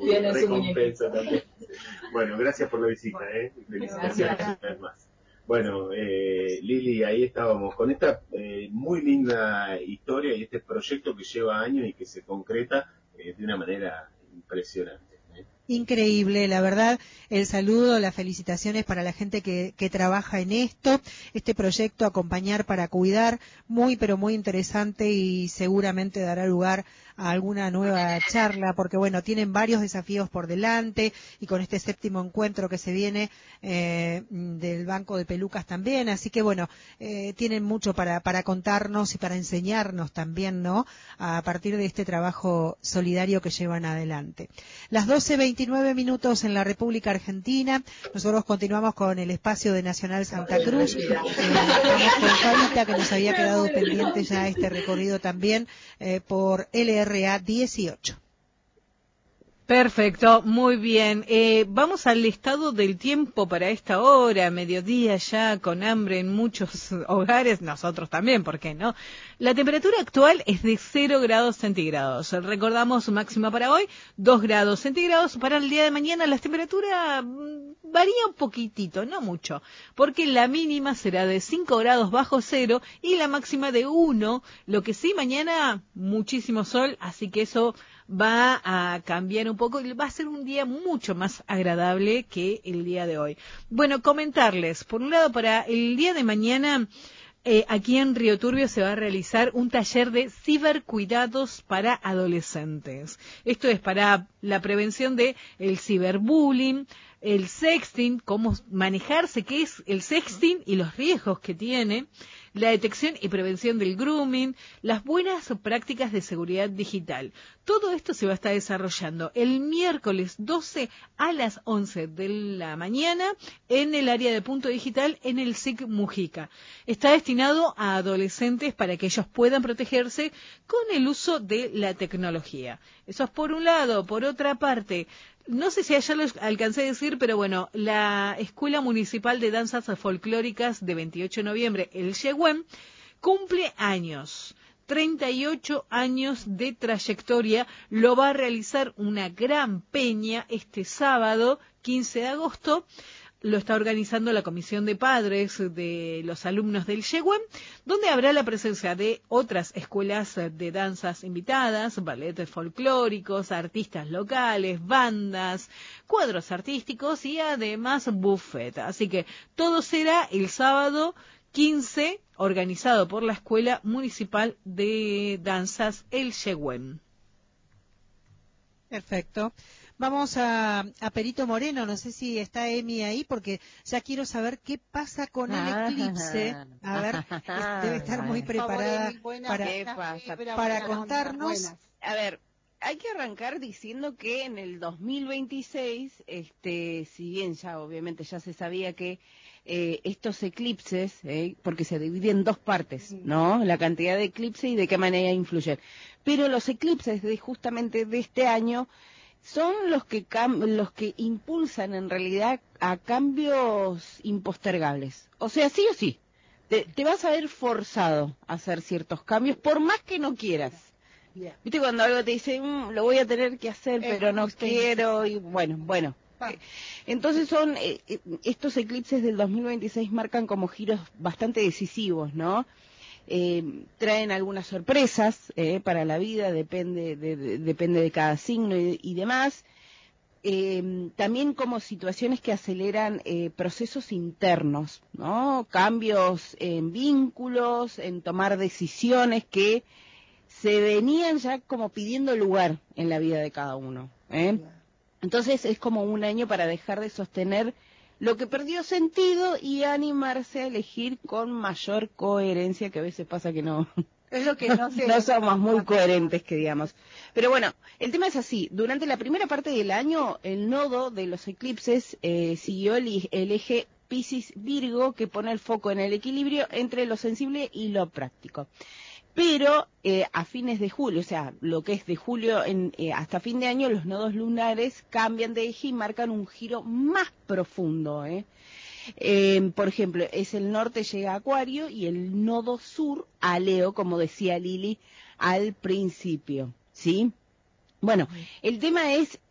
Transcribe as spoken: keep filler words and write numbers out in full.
Tiene su recompensa también. Bueno, gracias por la visita, ¿eh? Felicitaciones una vez más. Bueno, eh, Lili, ahí estábamos con esta eh, muy linda historia y este proyecto que lleva años y que se concreta eh, de una manera impresionante. Increíble, la verdad, el saludo, las felicitaciones para la gente que, que trabaja en esto, este proyecto Acompañar para Cuidar, muy pero muy interesante y seguramente dará lugar a alguna nueva charla, porque bueno, tienen varios desafíos por delante y con este séptimo encuentro que se viene eh, del Banco de Pelucas también, así que bueno, eh, tienen mucho para, para contarnos y para enseñarnos también, ¿no?, a partir de este trabajo solidario que llevan adelante. Las doce veintinueve minutos en la República Argentina. Nosotros continuamos con el espacio de Nacional Santa Cruz. Eh, vamos con Fabita, que nos había quedado pendiente ya este recorrido también eh, por L R A dieciocho. Perfecto, muy bien. Eh, vamos al estado del tiempo para esta hora, mediodía ya, con hambre en muchos hogares, nosotros también, ¿por qué no? La temperatura actual es de cero grados centígrados. Recordamos su máxima para hoy, dos grados centígrados. Para el día de mañana la temperatura varía un poquitito, no mucho, porque la mínima será de cinco grados bajo cero y la máxima de uno. Lo que sí, mañana muchísimo sol, así que eso va a cambiar un poco y va a ser un día mucho más agradable que el día de hoy. Bueno, comentarles, por un lado, para el día de mañana, eh, aquí en Río Turbio se va a realizar un taller de cibercuidados para adolescentes. Esto es para la prevención de el ciberbullying, el sexting, cómo manejarse, qué es el sexting y los riesgos que tiene, la detección y prevención del grooming, las buenas prácticas de seguridad digital. Todo esto se va a estar desarrollando el miércoles doce a las once de la mañana en el área de Punto Digital en el S I C Mujica. Está destinado a adolescentes para que ellos puedan protegerse con el uso de la tecnología. Eso es por un lado. Por otra parte, no sé si ayer lo alcancé a decir, pero bueno, la Escuela Municipal de Danzas Folclóricas de veintiocho de noviembre, el Yehuen, cumple años. treinta y ocho años de trayectoria, lo va a realizar una gran peña este sábado, quince de agosto, lo está organizando la Comisión de Padres de los alumnos del Yehuen, donde habrá la presencia de otras escuelas de danzas invitadas, balletes folclóricos, artistas locales, bandas, cuadros artísticos y además buffet. Así que todo será el sábado quince, organizado por la Escuela Municipal de Danzas El Yehuen. Perfecto. Vamos a, a Perito Moreno, no sé si está Emi ahí, porque ya quiero saber qué pasa con el eclipse. A ver, debe estar muy preparada para, para contarnos. A ver, hay que arrancar diciendo que en el dos mil veintiséis, este, si bien ya obviamente ya se sabía que eh, estos eclipses, eh, porque se dividen en dos partes, ¿no? La cantidad de eclipses y de qué manera influyen. Pero los eclipses de justamente de este año son los que cam los que impulsan en realidad a cambios impostergables. O sea, sí o sí, te, te vas a ver forzado a hacer ciertos cambios, por más que no quieras. Yeah. ¿Viste cuando algo te dice, mmm, lo voy a tener que hacer, eh, pero no quiero? Y bueno, bueno. Ah. Entonces son, eh, estos eclipses del dos mil veintiséis marcan como giros bastante decisivos, ¿no? Eh, traen algunas sorpresas eh, para la vida, depende de, de, depende de cada signo y, y demás. Eh, también como situaciones que aceleran eh, procesos internos, ¿no? Cambios en vínculos, en tomar decisiones que se venían ya como pidiendo lugar en la vida de cada uno, ¿eh? Entonces es como un año para dejar de sostener lo que perdió sentido y animarse a elegir con mayor coherencia, que a veces pasa que no, es lo que no, sé, no somos muy coherentes, que digamos. Pero bueno, el tema es así. Durante la primera parte del año, el nodo de los eclipses eh, siguió el, el eje Piscis-Virgo, que pone el foco en el equilibrio entre lo sensible y lo práctico. Pero eh, a fines de julio, o sea, lo que es de julio en, eh, hasta fin de año, los nodos lunares cambian de eje y marcan un giro más profundo, ¿eh? Eh, por ejemplo, es el norte llega a Acuario y el nodo sur a Leo, como decía Lili al principio, ¿sí? Bueno, el tema es